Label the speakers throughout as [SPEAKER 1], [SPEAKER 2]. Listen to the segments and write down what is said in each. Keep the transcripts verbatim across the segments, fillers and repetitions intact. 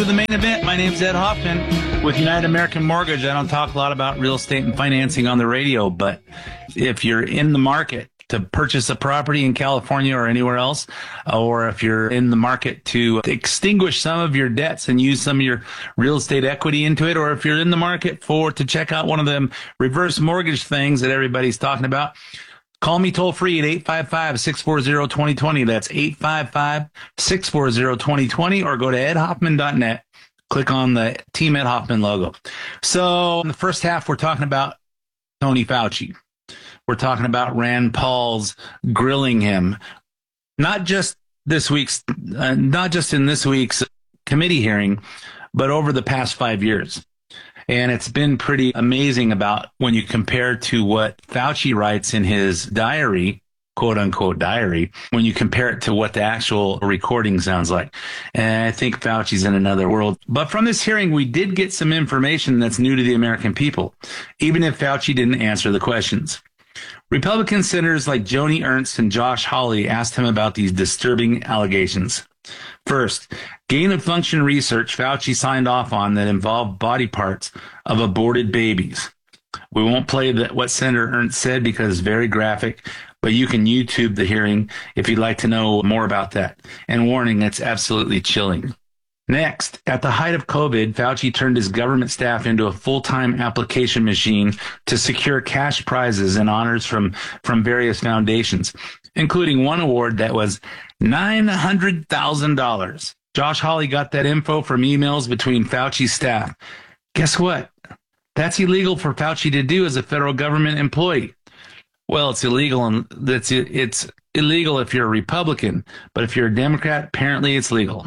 [SPEAKER 1] For the main event, my name's Ed Hoffman with United American Mortgage. I don't talk a lot about real estate and financing on the radio, but if you're in the market to purchase a property in California or anywhere else, or if you're in the market to extinguish some of your debts and use some of your real estate equity into it, or if you're in the market for to check out one of them reverse mortgage things that everybody's talking about, call me toll free at eight five five, six four zero, two zero two zero. That's eight five five, six four zero, two zero two zero, or go to ed hoffman dot net. Click on the Team Ed Hoffman logo. So in the first half, we're talking about Tony Fauci. We're talking about Rand Paul's grilling him, not just this week's, uh, not just in this week's committee hearing, but over the past five years. And it's been pretty amazing about when you compare to what Fauci writes in his diary, quote unquote diary, when you compare it to what the actual recording sounds like. And I think Fauci's in another world. But from this hearing, we did get some information that's new to the American people, even if Fauci didn't answer the questions. Republican senators like Joni Ernst and Josh Hawley asked him about these disturbing allegations. First, gain of function research Fauci signed off on that involved body parts of aborted babies. We won't play the, what Senator Ernst said because it's very graphic, but you can YouTube the hearing if you'd like to know more about that. And warning, it's absolutely chilling. Next, at the height of COVID, Fauci turned his government staff into a full-time application machine to secure cash prizes and honors from, from various foundations, including one award that was nine hundred thousand dollars. Josh Hawley got that info from emails between Fauci's staff. Guess what? That's illegal for Fauci to do as a federal government employee. Well, it's illegal, and that's it's illegal if you're a Republican, but if you're a Democrat, apparently it's legal.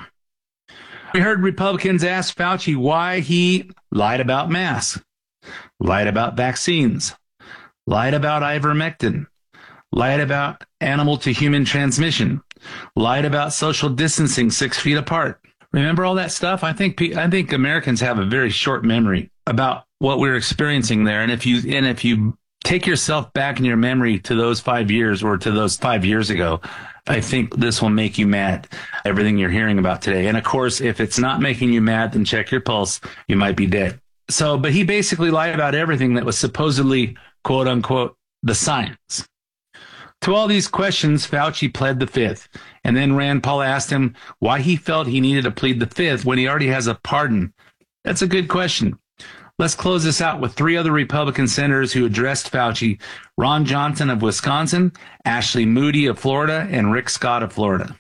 [SPEAKER 1] We heard Republicans ask Fauci why he lied about masks, lied about vaccines, lied about ivermectin, lied about animal to human transmission, lied about social distancing six feet apart. Remember all that stuff? I think I think Americans have a very short memory about what we're experiencing there. And if you and if you take yourself back in your memory to those five years or to those five years ago, I think this will make you mad, everything you're hearing about today. And of course, if it's not making you mad, then check your pulse. You might be dead. So, but he basically lied about everything that was supposedly, quote unquote, the science. To all these questions, Fauci pled the fifth. And then Rand Paul asked him why he felt he needed to plead the fifth when he already has a pardon. That's a good question. Let's close this out with three other Republican senators who addressed Fauci: Ron Johnson of Wisconsin, Ashley Moody of Florida, and Rick Scott of Florida.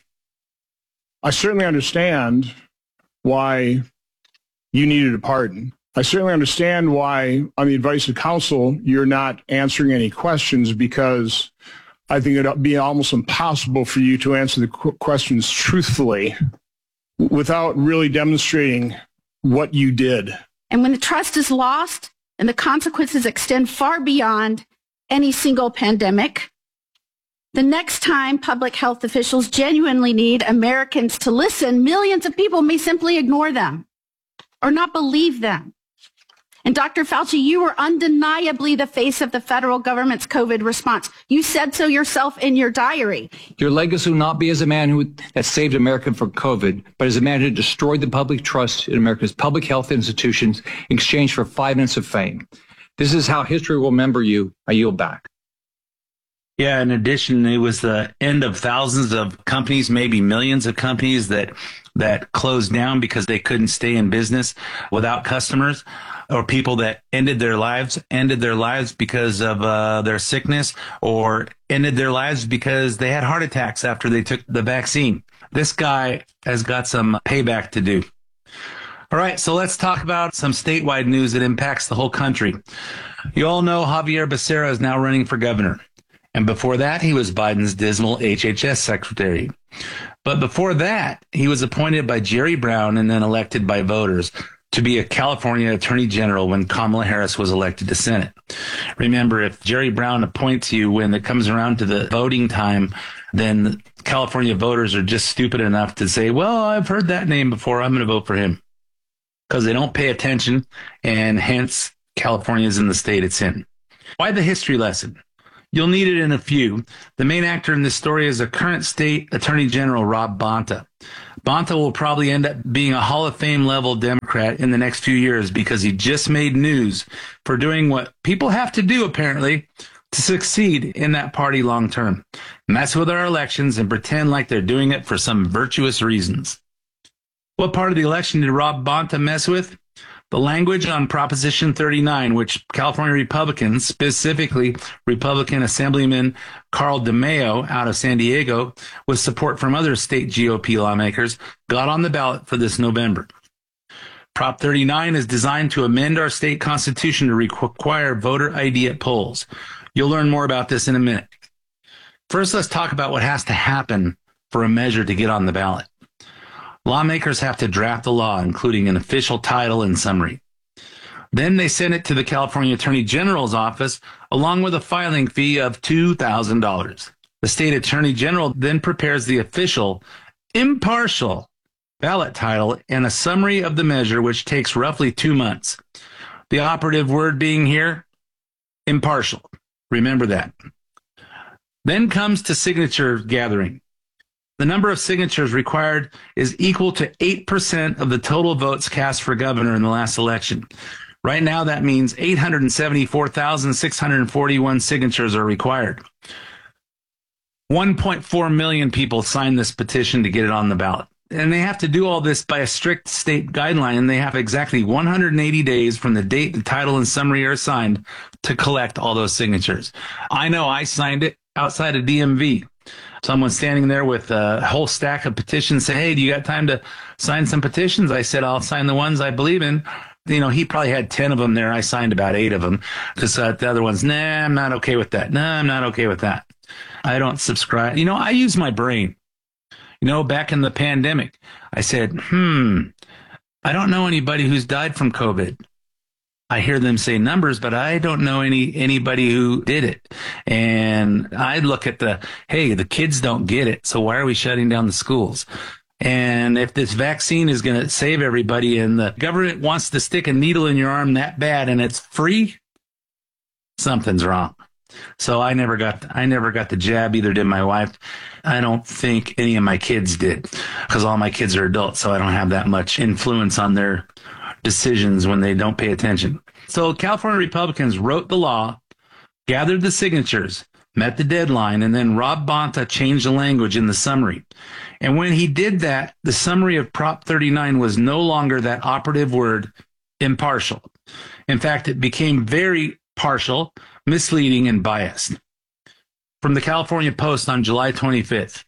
[SPEAKER 2] I certainly understand why you needed a pardon. I certainly understand why, on the advice of counsel, you're not answering any questions, because I think it would be almost impossible for you to answer the qu- questions truthfully without really demonstrating what you did.
[SPEAKER 3] And when the trust is lost and the consequences extend far beyond any single pandemic, the next time public health officials genuinely need Americans to listen, millions of people may simply ignore them or not believe them. And Doctor Fauci, you were undeniably the face of the federal government's COVID response. You said so yourself in your diary.
[SPEAKER 4] Your legacy will not be as a man who that saved America from COVID, but as a man who destroyed the public trust in America's public health institutions in exchange for five minutes of fame. This is how history will remember you. I yield back.
[SPEAKER 1] Yeah, in addition, it was the end of thousands of companies, maybe millions of companies that that closed down because they couldn't stay in business without customers, or people that ended their lives, ended their lives because of uh, their sickness, or ended their lives because they had heart attacks after they took the vaccine. This guy has got some payback to do. All right, so let's talk about some statewide news that impacts the whole country. You all know Javier Becerra is now running for governor. And before that, he was Biden's dismal H H S secretary. But before that, he was appointed by Jerry Brown and then elected by voters to be a California attorney general when Kamala Harris was elected to Senate. Remember, if Jerry Brown appoints you when it comes around to the voting time, then California voters are just stupid enough to say, well, I've heard that name before, I'm going to vote for him. Because they don't pay attention, and hence California is in the state it's in. Why the history lesson? You'll need it in a few. The main actor in this story is a current state attorney general, Rob Bonta. Bonta will probably end up being a Hall of Fame level Democrat in the next few years because he just made news for doing what people have to do, apparently, to succeed in that party long term. Mess with our elections and pretend like they're doing it for some virtuous reasons. What part of the election did Rob Bonta mess with? The language on Proposition thirty-nine, which California Republicans, specifically Republican Assemblyman Carl DeMaio out of San Diego, with support from other state G O P lawmakers, got on the ballot for this November. Prop thirty-nine is designed to amend our state constitution to require voter I D at polls. You'll learn more about this in a minute. First, let's talk about what has to happen for a measure to get on the ballot. Lawmakers have to draft a law, including an official title and summary. Then they send it to the California Attorney General's office, along with a filing fee of two thousand dollars. The state attorney general then prepares the official, impartial ballot title and a summary of the measure, which takes roughly two months. The operative word being here, impartial. Remember that. Then comes to signature gathering. The number of signatures required is equal to eight percent of the total votes cast for governor in the last election. Right now, that means eight hundred seventy-four thousand six hundred forty-one signatures are required. one point four million people signed this petition to get it on the ballot. And they have to do all this by a strict state guideline, and they have exactly one hundred eighty days from the date the title and summary are signed to collect all those signatures. I know I signed it outside of D M V. Someone standing there with a whole stack of petitions say, hey, do you got time to sign some petitions? I said, I'll sign the ones I believe in. You know, he probably had ten of them there. I signed about eight of them because uh, the other ones, nah, I'm not okay with that. Nah, I'm not okay with that. I don't subscribe. You know, I use my brain. You know, back in the pandemic, I said, hmm, I don't know anybody who's died from COVID. I hear them say numbers, but I don't know any anybody who did it. And I look at the, hey, the kids don't get it, so why are we shutting down the schools? And if this vaccine is going to save everybody and the government wants to stick a needle in your arm that bad and it's free, something's wrong. So I never got I never got the jab, either did my wife. I don't think any of my kids did because all my kids are adults, so I don't have that much influence on their decisions when they don't pay attention. So California Republicans wrote the law, gathered the signatures, met the deadline, and then Rob Bonta changed the language in the summary. And when he did that, the summary of Prop thirty-nine was no longer that operative word, impartial. In fact, it became very partial, misleading, and biased. From the California Post on July twenty-fifth.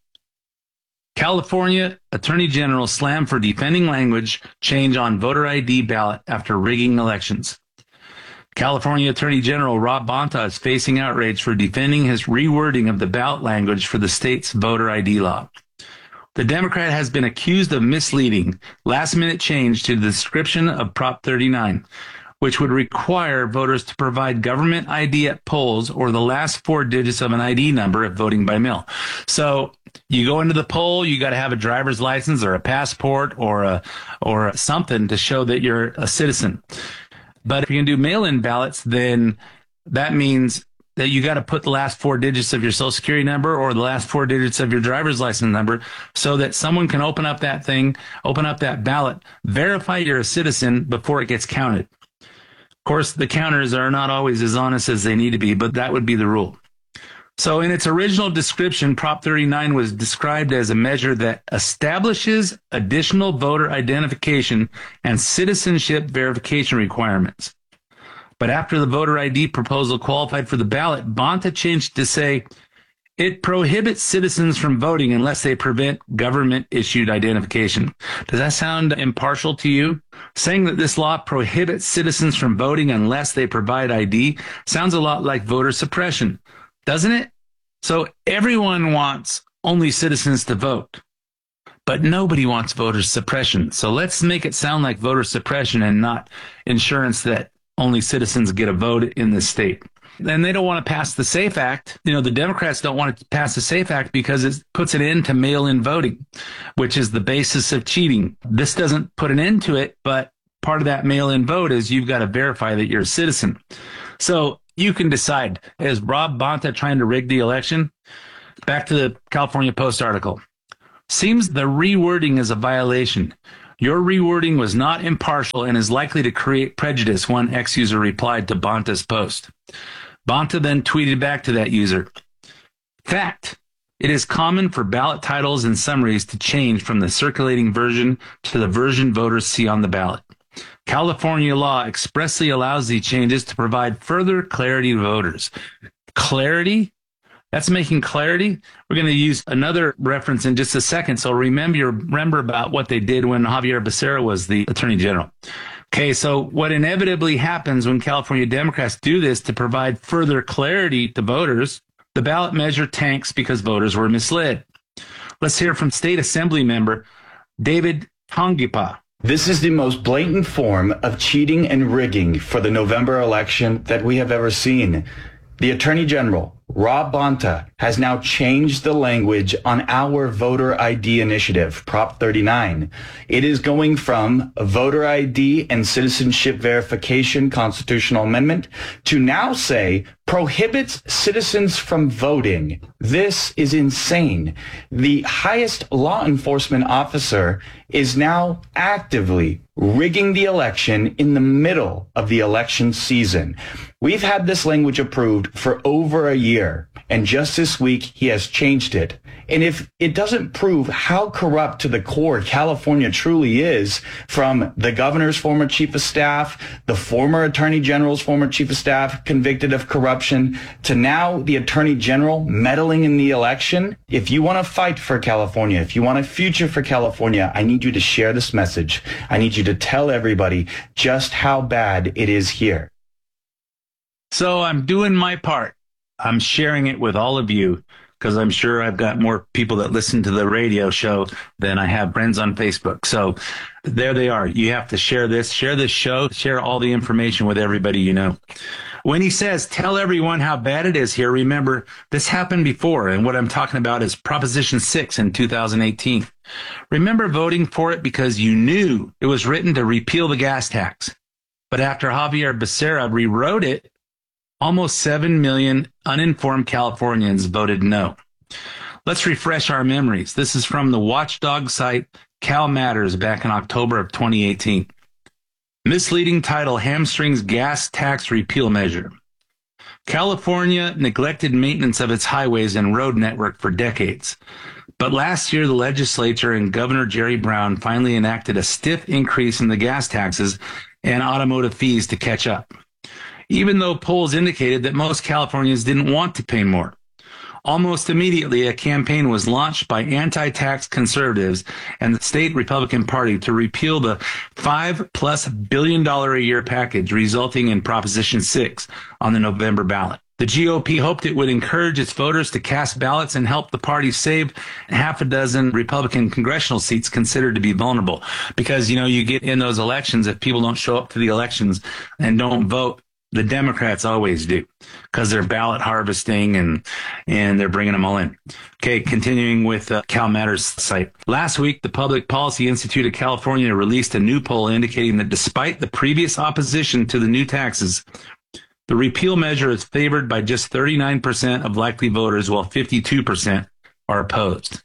[SPEAKER 1] California Attorney General slammed for defending language change on voter I D ballot after rigging elections. California Attorney General Rob Bonta is facing outrage for defending his rewording of the ballot language for the state's voter I D law. The Democrat has been accused of misleading last-minute change to the description of Prop thirty-nine, which would require voters to provide government I D at polls or the last four digits of an I D number if voting by mail. So you go into the poll, you got to have a driver's license or a passport or a or something to show that you're a citizen. But if you can do mail-in ballots, then that means that you got to put the last four digits of your social security number or the last four digits of your driver's license number so that someone can open up that thing, open up that ballot, verify you're a citizen before it gets counted. Of course, the counters are not always as honest as they need to be, but that would be the rule. So in its original description, Prop thirty-nine was described as a measure that establishes additional voter identification and citizenship verification requirements. But after the voter I D proposal qualified for the ballot, Bonta changed to say it prohibits citizens from voting unless they prevent government-issued identification. Does that sound impartial to you? Saying that this law prohibits citizens from voting unless they provide I D sounds a lot like voter suppression, doesn't it? So everyone wants only citizens to vote, but nobody wants voter suppression. So let's make it sound like voter suppression and not insurance that only citizens get a vote in the state. And they don't want to pass the SAFE Act. You know, the Democrats don't want to pass the SAFE Act because it puts an end to mail-in voting, which is the basis of cheating. This doesn't put an end to it, but part of that mail-in vote is you've got to verify that you're a citizen. So You can decide. Is Rob Bonta trying to rig the election? Back to the California Post article. Seems the rewording is a violation. Your rewording was not impartial and is likely to create prejudice, one ex-user replied to Bonta's post. Bonta then tweeted back to that user. Fact. It is common for ballot titles and summaries to change from the circulating version to the version voters see on the ballot. California law expressly allows these changes to provide further clarity to voters. Clarity? That's making clarity. We're going to use another reference in just a second. So remember, remember about what they did when Javier Becerra was the Attorney General. Okay, so what inevitably happens when California Democrats do this to provide further clarity to voters, the ballot measure tanks because voters were misled. Let's hear from State Assembly member David Tongipa.
[SPEAKER 5] This is the most blatant form of cheating and rigging for the November election that we have ever seen. The Attorney General, Rob Bonta, has now changed the language on our voter I D initiative, Prop thirty-nine. It is going from a voter I D and citizenship verification constitutional amendment to now say prohibits citizens from voting. This is insane. The highest law enforcement officer is now actively rigging the election in the middle of the election season. We've had this language approved for over a year, and just this week he has changed it. And if it doesn't prove how corrupt to the core California truly is, from the governor's former chief of staff, the former attorney general's former chief of staff convicted of corruption, to now the attorney general meddling in the election, if you want to fight for California, if you want a future for California, I need you to share this message. I need you to tell everybody just how bad it is here.
[SPEAKER 1] So I'm doing my part. I'm sharing it with all of you because I'm sure I've got more people that listen to the radio show than I have friends on Facebook. So there they are. You have to share this, share this show, share all the information with everybody you know. When he says, tell everyone how bad it is here, remember, this happened before. And what I'm talking about is Proposition six in two thousand eighteen. Remember voting for it because you knew it was written to repeal the gas tax. But after Javier Becerra rewrote it, almost seven million uninformed Californians voted no. Let's refresh our memories. This is from the watchdog site Cal Matters back in October of twenty eighteen. Misleading title hamstrings gas tax repeal measure. California neglected maintenance of its highways and road network for decades. But last year, the legislature and Governor Jerry Brown finally enacted a stiff increase in the gas taxes and automotive fees to catch up, even though polls indicated that most Californians didn't want to pay more. Almost immediately, a campaign was launched by anti-tax conservatives and the state Republican Party to repeal the five plus billion dollar a year package, resulting in Proposition six on the November ballot. The G O P hoped it would encourage its voters to cast ballots and help the party save half a dozen Republican congressional seats considered to be vulnerable. Because, you know, you get in those elections, if people don't show up to the elections and don't vote, the Democrats always do because they're ballot harvesting and and they're bringing them all in. Okay, continuing with uh, Cal Matters site. Last week, the Public Policy Institute of California released a new poll indicating that despite the previous opposition to the new taxes, the repeal measure is favored by just thirty-nine percent of likely voters, while fifty-two percent are opposed.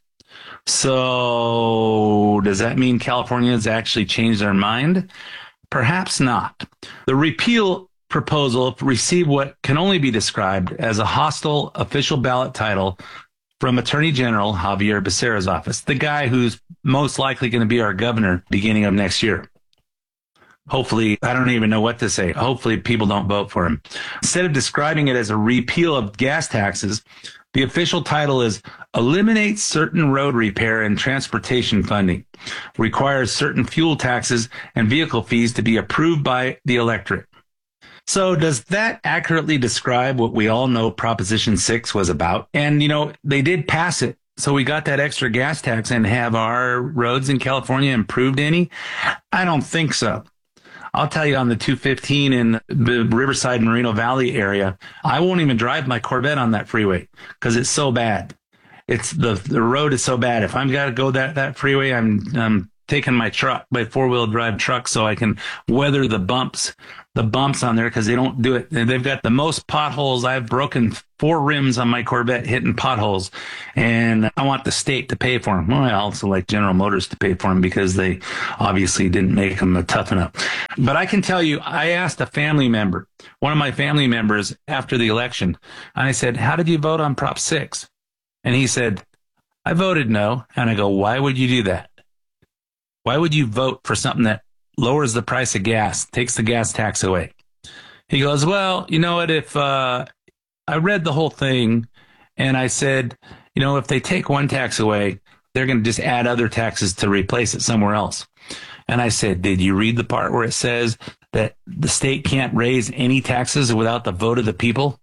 [SPEAKER 1] So does that mean Californians actually changed their mind? Perhaps not. The repeal proposal received what can only be described as a hostile official ballot title from Attorney General Javier Becerra's office, the guy who's most likely going to be our governor beginning of next year. Hopefully, I don't even know what to say. Hopefully people don't vote for him. Instead of describing it as a repeal of gas taxes, the official title is Eliminate Certain Road Repair and Transportation Funding, requires certain fuel taxes and vehicle fees to be approved by the electorate. So does that accurately describe what we all know Proposition six was about? And, you know, they did pass it. So we got that extra gas tax, and have our roads in California improved any? I don't think so. I'll tell you, on the two fifteen in the Riverside, Moreno Valley area, I won't even drive my Corvette on that freeway because it's so bad. It's the the road is so bad. If I'm got to go that, that freeway, I'm I'm taken my truck, my four-wheel drive truck, so I can weather the bumps, the bumps on there, because they don't do it. They've got the most potholes. I've broken four rims on my Corvette hitting potholes, and I want the state to pay for them. Well, I also like General Motors to pay for them because they obviously didn't make them tough enough. But I can tell you, I asked a family member, one of my family members after the election, and I said, how did you vote on Prop six? And he said, I voted no. And I go, why would you do that? Why would you vote for something that lowers the price of gas, takes the gas tax away? He goes, well, you know what, if uh, I read the whole thing and I said, you know, if they take one tax away, they're going to just add other taxes to replace it somewhere else. And I said, did you read the part where it says that the state can't raise any taxes without the vote of the people?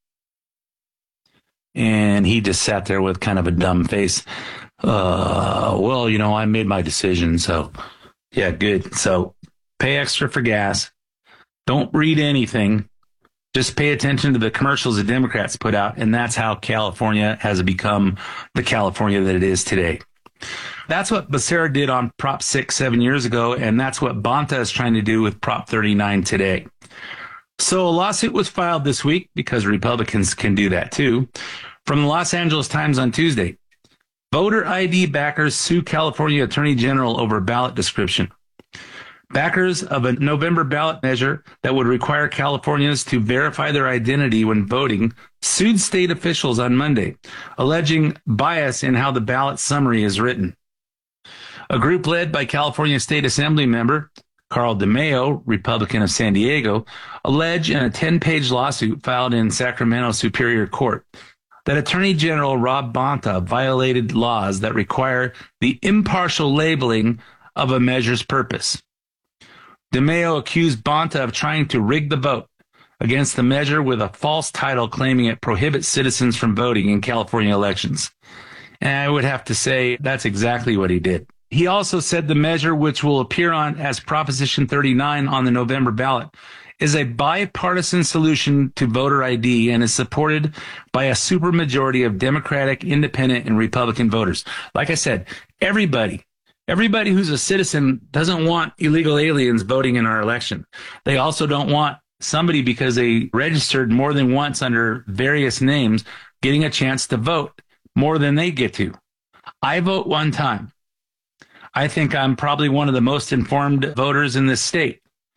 [SPEAKER 1] And he just sat there with kind of a dumb face. Uh, well, you know, I made my decision. So, yeah, good. So pay extra for gas. Don't read anything. Just pay attention to the commercials the Democrats put out. And that's how California has become the California that it is today. That's what Becerra did on Prop six seven years ago. And that's what Bonta is trying to do with Prop thirty-nine today. So a lawsuit was filed this week, because Republicans can do that too, from the Los Angeles Times on Tuesday. Voter I D backers sue California Attorney General over ballot description. Backers of a November ballot measure that would require Californians to verify their identity when voting sued state officials on Monday, alleging bias in how the ballot summary is written. A group led by California State Assembly member Carl DeMaio, Republican of San Diego, allege in a ten-page lawsuit filed in Sacramento Superior Court that Attorney General Rob Bonta violated laws that require the impartial labeling of a measure's purpose. DeMaio accused Bonta of trying to rig the vote against the measure with a false title claiming it prohibits citizens from voting in California elections. And I would have to say that's exactly what he did. He also said the measure, which will appear on as Proposition thirty-nine on the November ballot, is a bipartisan solution to voter I D and is supported by a supermajority of Democratic, Independent, and Republican voters. Like I said, everybody, everybody who's a citizen doesn't want illegal aliens voting in our election. They also don't want somebody, because they registered more than once under various names, getting a chance to vote more than they get to. I vote one time. I think I'm probably one of the most informed voters in this state.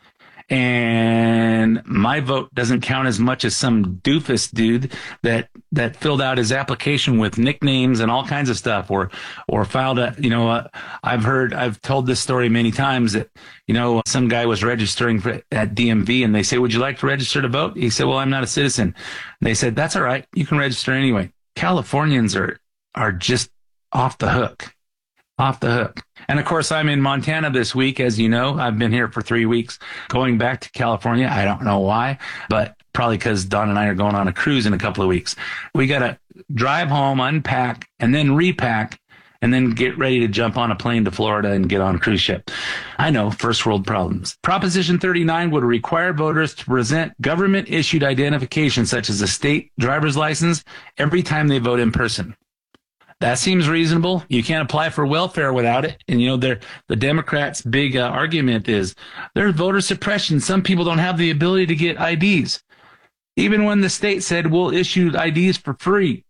[SPEAKER 1] And my vote doesn't count as much as some doofus dude that, that filled out his application with nicknames and all kinds of stuff, or, or filed a, you know, uh, I've heard, I've told this story many times that, you know, some guy was registering for, at D M V, and they say, would you like to register to vote? He said, well, I'm not a citizen. And they said, that's all right. You can register anyway. Californians are, are just off the hook. Off the hook. And of course, I'm in Montana this week. As you know, I've been here for three weeks, going back to California. I don't know why, but probably because Don and I are going on a cruise in a couple of weeks. We got to drive home, unpack, and then repack, and then get ready to jump on a plane to Florida and get on a cruise ship. I know, first world problems. Proposition thirty-nine would require voters to present government-issued identification, such as a state driver's license, every time they vote in person. That seems reasonable. You can't apply for welfare without it. And, you know, the Democrats' big uh, argument is there's voter suppression. Some people don't have the ability to get I Ds. Even when the state said we'll issue I Ds for free.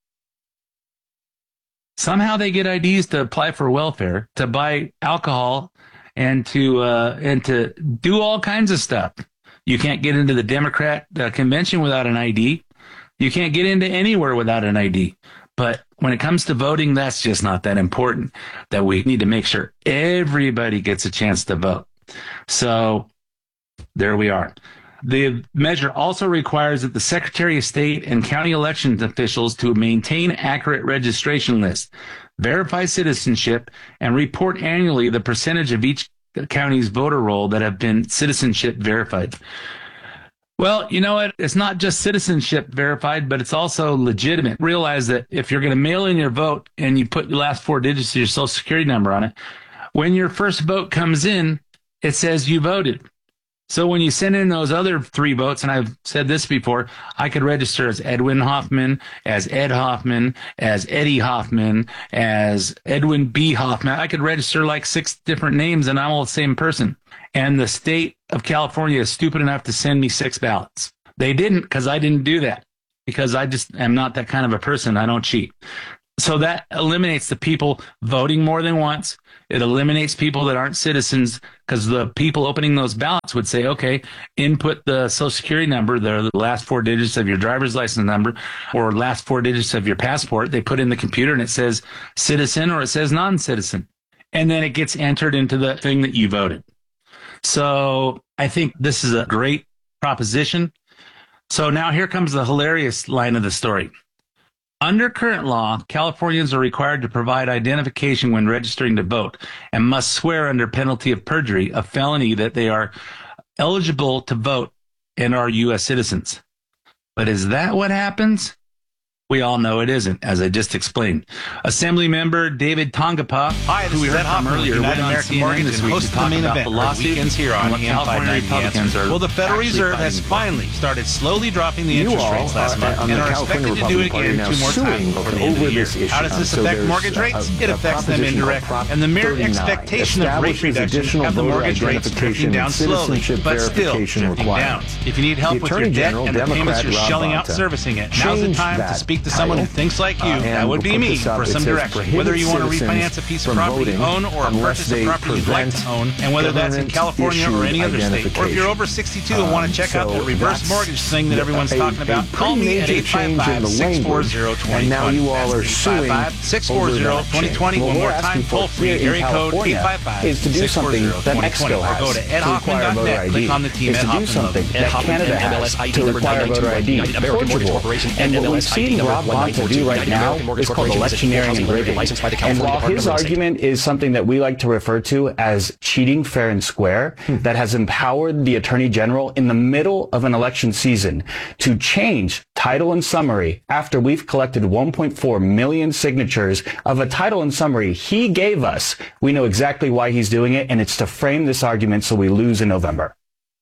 [SPEAKER 1] Somehow they get I Ds to apply for welfare, to buy alcohol, and to uh, and to do all kinds of stuff. You can't get into the Democrat uh, convention without an I D. You can't get into anywhere without an I D. But when it comes to voting, that's just not that important, that we need to make sure everybody gets a chance to vote. So there we are. The measure also requires that the Secretary of State and county elections officials to maintain accurate registration lists, verify citizenship, and report annually the percentage of each county's voter roll that have been citizenship verified. Well, you know what? It's not just citizenship verified, but it's also legitimate. Realize that if you're going to mail in your vote and you put the last four digits of your social security number on it, when your first vote comes in, it says you voted. So when you send in those other three votes, and I've said this before, I could register as Edwin Hoffman, as Ed Hoffman, as Eddie Hoffman, as Edwin B. Hoffman. I could register like six different names and I'm all the same person. And the state of California is stupid enough to send me six ballots. They didn't, because I didn't do that, because I just am not that kind of a person. I don't cheat. So that eliminates the people voting more than once. It eliminates people that aren't citizens, because the people opening those ballots would say, okay, input the social security number, the last four digits of your driver's license number, or last four digits of your passport. They put in the computer and it says citizen or it says non-citizen. And then it gets entered into the thing that you voted. So I think this is a great proposition. So now here comes the hilarious line of the story. Under current law, Californians are required to provide identification when registering to vote and must swear under penalty of perjury, a felony, that they are eligible to vote and are U S citizens. But is that what happens? We all know it isn't, as I just explained. Assembly member David Tongapa,
[SPEAKER 6] Hi,
[SPEAKER 1] who we heard from earlier, went on C N N this week to talk about the lawsuits
[SPEAKER 6] here on
[SPEAKER 1] and what California Republicans are
[SPEAKER 6] Well, the Federal
[SPEAKER 1] actually
[SPEAKER 6] Reserve has
[SPEAKER 1] fighting for.
[SPEAKER 6] finally started slowly dropping the
[SPEAKER 7] You
[SPEAKER 6] interest
[SPEAKER 7] all
[SPEAKER 6] rates last
[SPEAKER 7] are,
[SPEAKER 6] month
[SPEAKER 7] on
[SPEAKER 6] and
[SPEAKER 7] the
[SPEAKER 6] are
[SPEAKER 7] California
[SPEAKER 6] expected to do it
[SPEAKER 7] Republican Party
[SPEAKER 6] again
[SPEAKER 7] now
[SPEAKER 6] two more
[SPEAKER 7] suing
[SPEAKER 6] times before the end of
[SPEAKER 7] over
[SPEAKER 6] the year.
[SPEAKER 7] this issue.
[SPEAKER 6] How does this
[SPEAKER 7] So
[SPEAKER 6] affect
[SPEAKER 7] there's
[SPEAKER 6] mortgage
[SPEAKER 7] a-
[SPEAKER 6] rates?
[SPEAKER 7] a-
[SPEAKER 6] It
[SPEAKER 7] a
[SPEAKER 6] affects them
[SPEAKER 7] proposition
[SPEAKER 6] indirectly.
[SPEAKER 7] called Prop
[SPEAKER 6] And the mere
[SPEAKER 7] thirty-nine
[SPEAKER 6] expectation of rate
[SPEAKER 7] establishes
[SPEAKER 6] reduction
[SPEAKER 7] additional
[SPEAKER 6] have the
[SPEAKER 7] voter
[SPEAKER 6] mortgage rates
[SPEAKER 7] identification
[SPEAKER 6] drifting down
[SPEAKER 7] and
[SPEAKER 6] slowly,
[SPEAKER 7] citizenship
[SPEAKER 6] but still
[SPEAKER 7] verification
[SPEAKER 6] drifting down.
[SPEAKER 7] requirements.
[SPEAKER 6] If you need help
[SPEAKER 7] The
[SPEAKER 6] with your
[SPEAKER 7] Attorney
[SPEAKER 6] debt
[SPEAKER 7] General,
[SPEAKER 6] and the payments
[SPEAKER 7] Democrat
[SPEAKER 6] you're
[SPEAKER 7] Rob
[SPEAKER 6] shelling out
[SPEAKER 7] Bonta,
[SPEAKER 6] servicing it, now's the
[SPEAKER 7] changed
[SPEAKER 6] time to
[SPEAKER 7] that
[SPEAKER 6] speak to someone who
[SPEAKER 7] title,
[SPEAKER 6] thinks like you.
[SPEAKER 7] uh,
[SPEAKER 6] That
[SPEAKER 7] and
[SPEAKER 6] would be
[SPEAKER 7] we'll put
[SPEAKER 6] me
[SPEAKER 7] this up.
[SPEAKER 6] for
[SPEAKER 7] It
[SPEAKER 6] some
[SPEAKER 7] says
[SPEAKER 6] direction.
[SPEAKER 7] prohibit
[SPEAKER 6] Whether you want to
[SPEAKER 7] citizens
[SPEAKER 6] refinance a piece of
[SPEAKER 7] from
[SPEAKER 6] property,
[SPEAKER 7] voting
[SPEAKER 6] own, or
[SPEAKER 7] unless
[SPEAKER 6] purchase a
[SPEAKER 7] they
[SPEAKER 6] property you'd like to
[SPEAKER 7] prevent
[SPEAKER 6] own, and whether that's in
[SPEAKER 7] government
[SPEAKER 6] California or any other state, or if you're
[SPEAKER 7] identification.
[SPEAKER 6] over sixty-two and want to check out
[SPEAKER 7] Um,
[SPEAKER 6] that
[SPEAKER 7] so
[SPEAKER 6] reverse
[SPEAKER 7] that's
[SPEAKER 6] mortgage thing that everyone's
[SPEAKER 7] a-
[SPEAKER 6] talking about,
[SPEAKER 7] a
[SPEAKER 6] call me at
[SPEAKER 7] pretty
[SPEAKER 6] eight five
[SPEAKER 7] major change in
[SPEAKER 6] five,
[SPEAKER 7] the
[SPEAKER 6] six four zero,
[SPEAKER 7] language,
[SPEAKER 6] two zero two
[SPEAKER 7] and now
[SPEAKER 6] zero.
[SPEAKER 7] you all are suing
[SPEAKER 6] six four zero, two zero two zero.
[SPEAKER 7] Well,
[SPEAKER 6] One more
[SPEAKER 7] we're
[SPEAKER 6] time,
[SPEAKER 7] asking for
[SPEAKER 6] toll free,
[SPEAKER 7] here in
[SPEAKER 6] area code
[SPEAKER 7] California
[SPEAKER 6] eight five five,
[SPEAKER 7] is to do
[SPEAKER 6] six four zero,
[SPEAKER 7] something that
[SPEAKER 6] two zero two
[SPEAKER 7] Mexico
[SPEAKER 6] zero. Or
[SPEAKER 7] has
[SPEAKER 6] go to ed
[SPEAKER 7] to
[SPEAKER 6] hoffman
[SPEAKER 7] require
[SPEAKER 6] dot
[SPEAKER 7] voter
[SPEAKER 6] net.
[SPEAKER 7] I D.
[SPEAKER 6] Click on the Team
[SPEAKER 7] Is
[SPEAKER 6] Ed
[SPEAKER 7] to do
[SPEAKER 6] Hoffman logo.
[SPEAKER 7] something that Canada has to require voter I D. Portugal. And what we've seen Rob Bonta do right now is called electioneering and rigging. And while his argument is something that we like to refer to as cheating fair and square, that has empowered the Attorney General in the middle of an election season to change title and summary after we've collected one point four million signatures of a title and summary he gave us. We know exactly why he's doing it, and it's to frame this argument so we lose in November.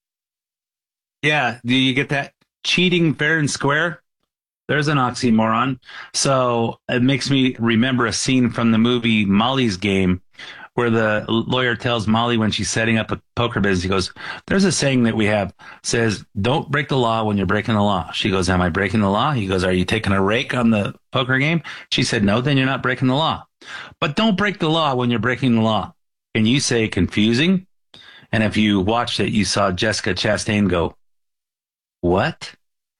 [SPEAKER 1] Yeah, do you get that? Cheating fair and square? There's an oxymoron. So it makes me remember a scene from the movie Molly's Game, where the lawyer tells Molly when she's setting up a poker business, he goes, there's a saying that we have, says, don't break the law when you're breaking the law. She goes, am I breaking the law? He goes, are you taking a rake on the poker game? She said, no, then you're not breaking the law. But don't break the law when you're breaking the law. Can you say confusing? And if you watched it, you saw Jessica Chastain go, what?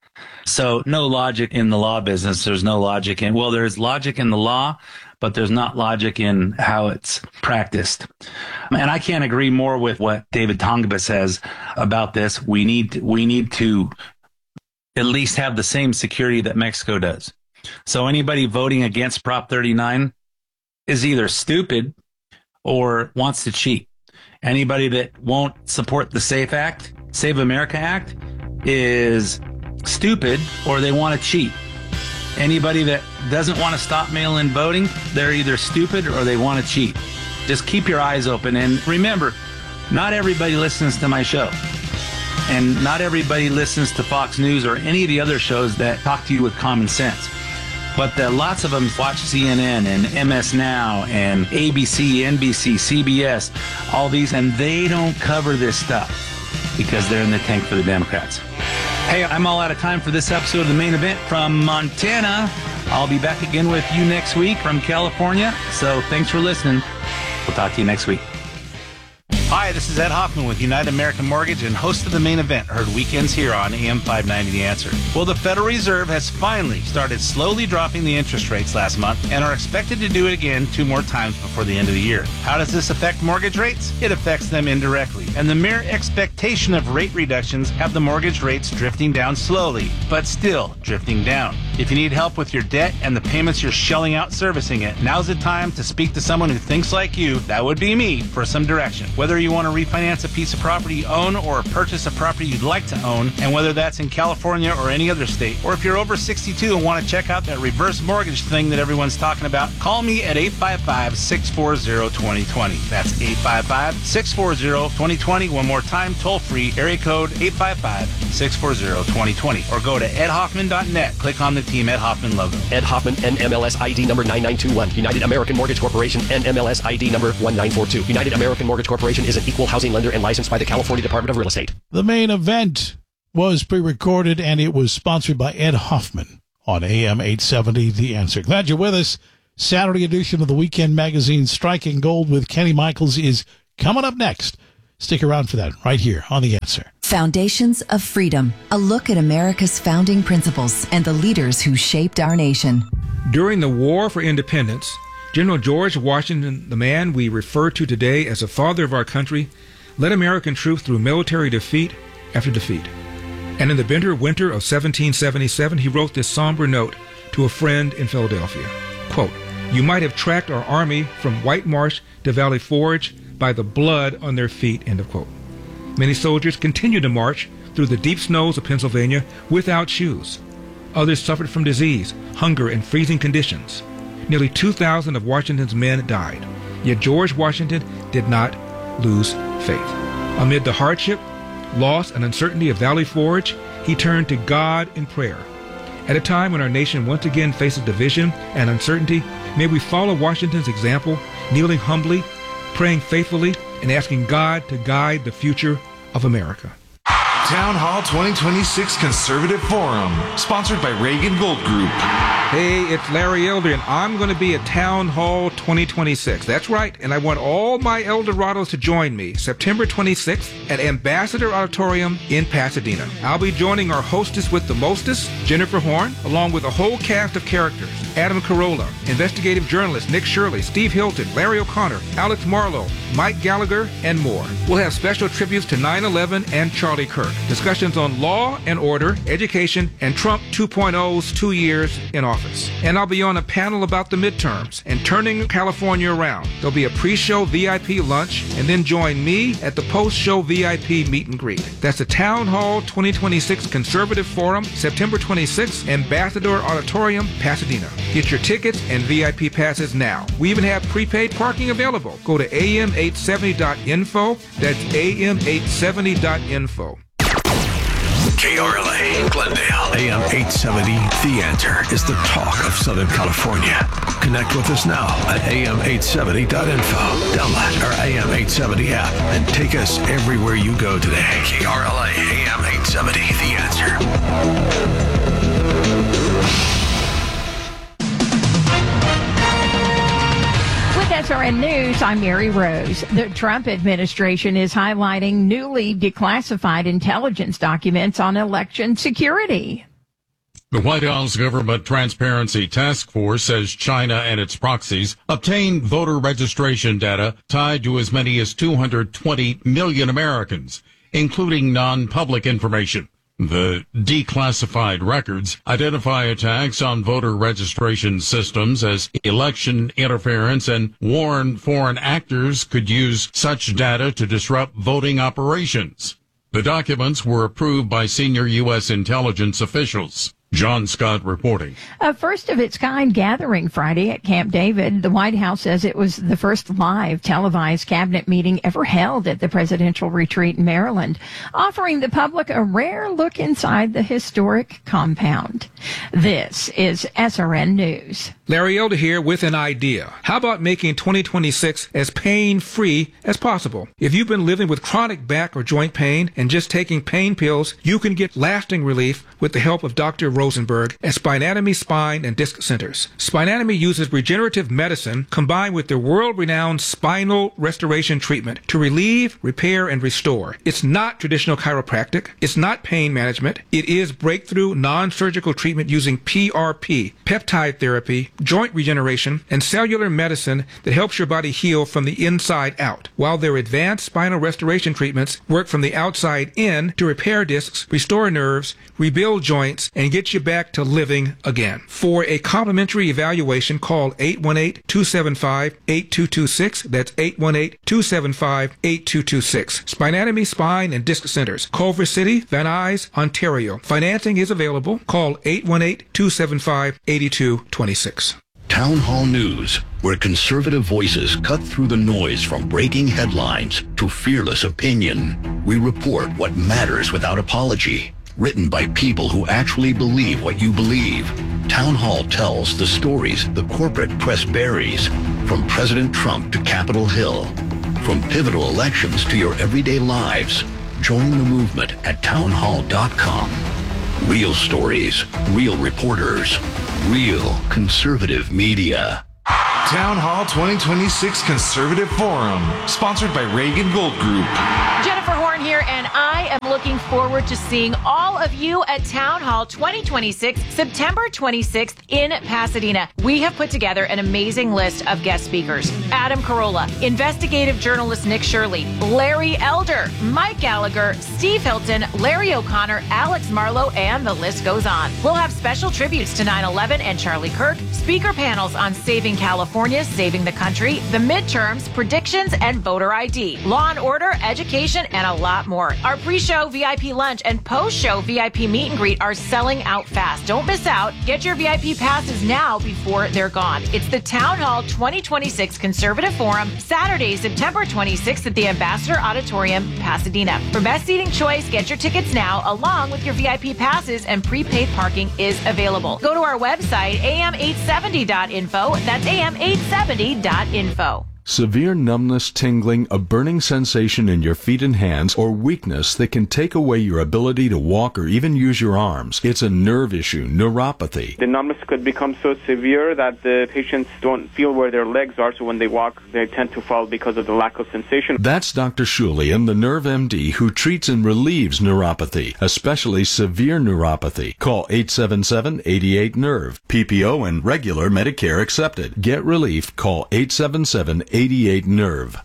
[SPEAKER 1] So no logic in the law business. There's no logic in, well, there's logic in the law, but there's not logic in how it's practiced. And I can't agree more with what David Tongapa says about this. We need, we need to at least have the same security that Mexico does. So anybody voting against Prop thirty-nine is either stupid or wants to cheat. Anybody that won't support the SAFE Act, Save America Act, is stupid or they want to cheat. Anybody that doesn't want to stop mail-in voting, they're either stupid or they want to cheat. Just keep your eyes open. And remember, not everybody listens to my show. And not everybody listens to Fox News or any of the other shows that talk to you with common sense. But the, lots of them watch C N N and M S Now and A B C, N B C, C B S, all these, and they don't cover this stuff because they're in the tank for the Democrats. Hey, I'm all out of time for this episode of The Main Event from Montana. I'll be back again with you next week from California. So thanks for listening. We'll talk to you next week.
[SPEAKER 6] Hi, this is Ed Hoffman with United American Mortgage and host of The Main Event, heard weekends here on A M five ninety The Answer. Well, the Federal Reserve has finally started slowly dropping the interest rates last month and are expected to do it again two more times before the end of the year. How does this affect mortgage rates? It affects them indirectly. And the mere expectation of rate reductions have the mortgage rates drifting down slowly, but still drifting down. If you need help with your debt and the payments you're shelling out servicing it, now's the time to speak to someone who thinks like you, that would be me, for some direction. Whether you want to refinance a piece of property you own or purchase a property you'd like to own, and whether that's in California or any other state, or if you're over sixty-two and want to check out that reverse mortgage thing that everyone's talking about, call me at eight five five, six four zero, two zero two zero. That's eight five five, six four zero, two zero two zero. One more time, toll free, area code eight five five, six four zero, two zero two zero. Or go to ed hoffman dot net. Click on the Team Ed Hoffman logo.
[SPEAKER 8] Ed Hoffman, N M L S I D number nine nine two one. United American Mortgage Corporation, N M L S I D number one nine four two. United American Mortgage Corporation is an equal housing lender and licensed by the California Department of Real Estate.
[SPEAKER 9] The main event was pre-recorded, and it was sponsored by Ed Hoffman on A M eight seventy, The Answer. Glad you're with us. Saturday edition of the Weekend Magazine, Striking Gold with Kenny Michaels, is coming up next. Stick around for that right here on The Answer.
[SPEAKER 10] Foundations of Freedom, a look at America's founding principles and the leaders who shaped our nation.
[SPEAKER 11] During the War for Independence, General George Washington, the man we refer to today as the father of our country, led American troops through military defeat after defeat. And in the bitter winter of seventeen seventy-seven, he wrote this somber note to a friend in Philadelphia. Quote, "You might have tracked our army from White Marsh to Valley Forge by the blood on their feet," end of quote. Many soldiers continued to march through the deep snows of Pennsylvania without shoes. Others suffered from disease, hunger, and freezing conditions. Nearly two thousand of Washington's men died. Yet George Washington did not lose faith. Amid the hardship, loss, and uncertainty of Valley Forge, he turned to God in prayer. At a time when our nation once again faces division and uncertainty, may we follow Washington's example, kneeling humbly, praying faithfully, and asking God to guide the future of America.
[SPEAKER 12] Town Hall twenty twenty-six Conservative Forum, sponsored by Reagan Gold Group.
[SPEAKER 11] Hey, it's Larry Elder, and I'm going to be at Town Hall twenty twenty-six. That's right, and I want all my Eldorados to join me September twenty-sixth at Ambassador Auditorium in Pasadena. I'll be joining our hostess with the mostest, Jennifer Horn, along with a whole cast of characters. Adam Carolla, investigative journalist Nick Shirley, Steve Hilton, Larry O'Connor, Alex Marlowe, Mike Gallagher, and more. We'll have special tributes to nine eleven and Charlie Kirk, discussions on law and order, education, and Trump two point oh's two years in office. And I'll be on a panel about the midterms and turning California around. There'll be a pre-show V I P lunch, and then join me at the post-show V I P meet and greet. That's the Town Hall twenty twenty-six Conservative Forum, September twenty-sixth, Ambassador Auditorium, Pasadena. Get your tickets and V I P passes now. We even have prepaid parking available. Go to A M eight seventy dot info. That's A M eight seventy dot info.
[SPEAKER 13] K R L A, Glendale. A M eight seventy, The Answer is the talk of Southern California. Connect with us now at A M eight seventy dot info. Download our A M eight seventy app and take us everywhere you go today. K R L A, A M eight seventy, The Answer.
[SPEAKER 14] S R N News, I'm Mary Rose. The Trump administration is highlighting newly declassified intelligence documents on election security.
[SPEAKER 15] The White House Government Transparency Task Force says China and its proxies obtained voter registration data tied to as many as two hundred twenty million Americans, including non-public information. The declassified records identify attacks on voter registration systems as election interference and warn foreign actors could use such data to disrupt voting operations. The documents were approved by senior U S intelligence officials. John Scott reporting.
[SPEAKER 14] A first-of-its-kind gathering Friday at Camp David. The White House says it was the first live televised cabinet meeting ever held at the presidential retreat in Maryland, offering the public a rare look inside the historic compound. This is S R N News.
[SPEAKER 11] Larry Elder here with an idea. How about making twenty twenty-six as pain-free as possible? If you've been living with chronic back or joint pain and just taking pain pills, you can get lasting relief with the help of Doctor Rosenberg at Spinatomy Spine and Disc Centers. Spinatomy uses regenerative medicine combined with their world-renowned spinal restoration treatment to relieve, repair, and restore. It's not traditional chiropractic. It's not pain management. It is breakthrough non-surgical treatment using P R P, peptide therapy, joint regeneration, and cellular medicine that helps your body heal from the inside out, while their advanced spinal restoration treatments work from the outside in to repair discs, restore nerves, rebuild joints, and get you back to living again. For a complimentary evaluation, call eight one eight, two seven five, eight two two six. That's eight one eight, two seven five, eight two two six. Spinatomy, Spine, and Disc Centers, Culver City, Van Nuys, Ontario. Financing is available. Call eight one eight, two seven five, eight two two six.
[SPEAKER 16] Town Hall News, where conservative voices cut through the noise from breaking headlines to fearless opinion. We report what matters without apology. Written by people who actually believe what you believe. Town Hall tells the stories the corporate press buries, from President Trump to Capitol Hill. From pivotal elections to your everyday lives. Join the movement at town hall dot com. Real stories, real reporters, real conservative media.
[SPEAKER 12] Town Hall twenty twenty-six Conservative Forum, sponsored by Reagan Gold Group.
[SPEAKER 17] Jennifer Horn here, and I am looking forward to seeing all of you at Town Hall twenty twenty-six, September twenty-sixth in Pasadena. We have put together an amazing list of guest speakers. Adam Carolla, investigative journalist Nick Shirley, Larry Elder, Mike Gallagher, Steve Hilton, Larry O'Connor, Alex Marlowe, and the list goes on. We'll have special tributes to nine eleven and Charlie Kirk, speaker panels on saving California, saving the country, the midterms, predictions, and voter I D, law and order, education, and a lot more. Our pre-show V I P lunch and post-show V I P meet and greet are selling out fast. Don't miss out. Get your V I P passes now before they're gone. It's the Town Hall twenty twenty-six Conservative Forum, Saturday, September twenty-sixth at the Ambassador Auditorium, Pasadena. For best seating choice, get your tickets now, along with your V I P passes, and prepaid parking is available. Go to our website, A M eight seventy dot info. That's A M eight seventy dot info.
[SPEAKER 18] Severe numbness, tingling, a burning sensation in your feet and hands, or weakness that can take away your ability to walk or even use your arms. It's a nerve issue, neuropathy.
[SPEAKER 19] The numbness could become so severe that the patients don't feel where their legs are, so when they walk, they tend to fall because of the lack of sensation.
[SPEAKER 18] That's Doctor Shulian, the Nerve M D, who treats and relieves neuropathy, especially severe neuropathy. Call eight seven seven, eight eight, nerve. P P O and regular Medicare accepted. Get relief. Call eight seven seven, eight eight, nerve.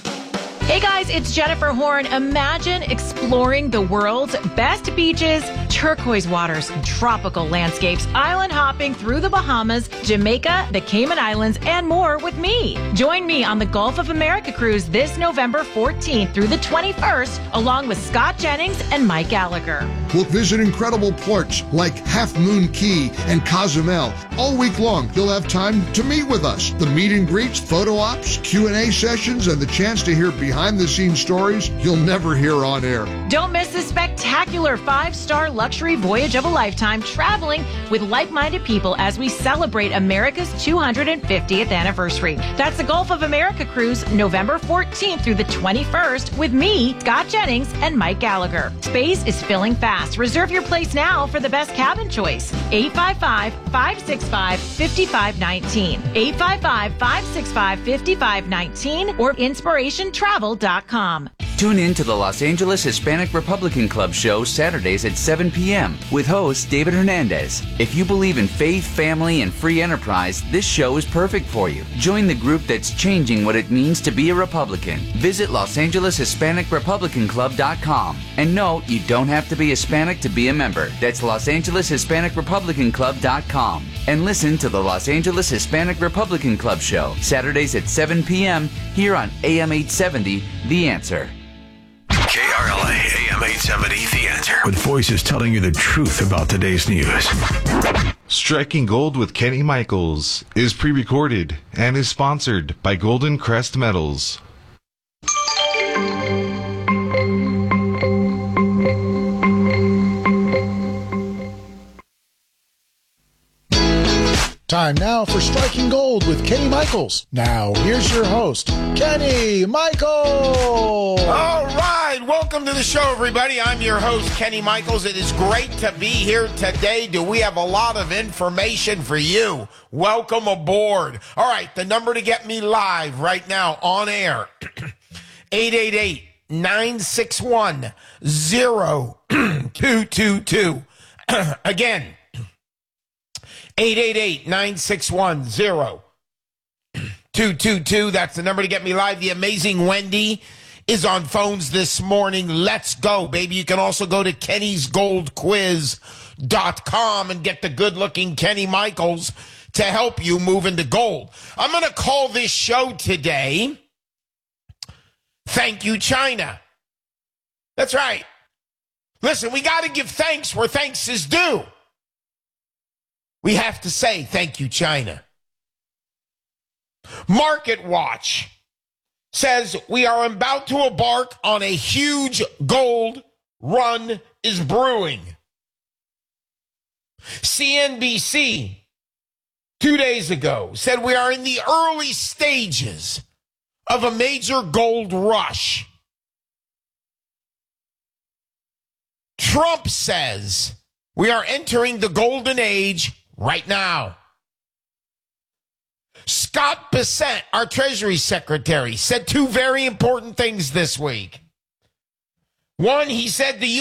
[SPEAKER 17] Hey guys, it's Jennifer Horn. Imagine exploring the world's best beaches, turquoise waters, tropical landscapes, island hopping through the Bahamas, Jamaica, the Cayman Islands, and more with me. Join me on the Gulf of America cruise this November fourteenth through the twenty-first, along with Scott Jennings and Mike Gallagher.
[SPEAKER 20] We'll visit incredible ports like Half Moon Key and Cozumel. All week long, you'll have time to meet with us. The meet and greets, photo ops, Q and A sessions, and the chance to hear behind-the-scenes stories you'll never hear on air.
[SPEAKER 17] Don't miss this spectacular five-star luxury voyage of a lifetime, traveling with like-minded people as we celebrate America's two hundred fiftieth anniversary. That's the Gulf of America cruise, November fourteenth through the twenty-first, with me, Scott Jennings, and Mike Gallagher. Space is filling fast. Reserve your place now for the best cabin choice. eight five five, five six five, five five one nine. eight five five, five six five, five five one nine or inspiration travel dot com.
[SPEAKER 21] Tune in to the Los Angeles Hispanic Republican Club show Saturdays at seven p.m. with host David Hernandez. If you believe in faith, family, and free enterprise, this show is perfect for you. Join the group that's changing what it means to be a Republican. Visit Los Angeles Hispanic Republican Club dot com. And no, you don't have to be Hispanic to be a member. That's Los Angeles Hispanic Republican Club dot com. And listen to the Los Angeles Hispanic Republican Club show Saturdays at seven p.m. here on A M eight seventy, The Answer.
[SPEAKER 13] K R L A, A M eight seventy, The Answer. With voices telling you the truth about today's news.
[SPEAKER 12] Striking Gold with Kenny Michaels is pre-recorded and is sponsored by Golden Crest Metals.
[SPEAKER 22] Time now for Striking Gold with Kenny Michaels. Now, here's your host, Kenny Michaels.
[SPEAKER 23] All right, welcome to the show, everybody. I'm your host, Kenny Michaels. It is great to be here today. Do we have a lot of information for you? Welcome aboard. All right, the number to get me live right now on air, eight eight eight, nine six one, zero two two two. Again, eight eight eight, nine six one, zero two two two. That's the number to get me live. The amazing Wendy is on phones this morning. Let's go, baby. You can also go to Kenny's Gold Quiz dot com and get the good-looking Kenny Michaels to help you move into gold. I'm going to call this show today, Thank You, China. That's right. Listen, we got to give thanks where thanks is due. We have to say, thank you, China. Market Watch says we are about to embark on a huge gold run is brewing. C N B C, two days ago, said we are in the early stages of a major gold rush. Trump says we are entering the golden age right now. Scott Bessent, our Treasury Secretary, said two very important things this week. One, he said the